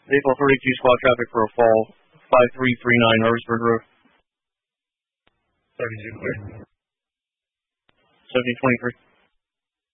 Vehicle 32 squad traffic for a fall, 5339 Harrisburg Road. 32 clear. 1723.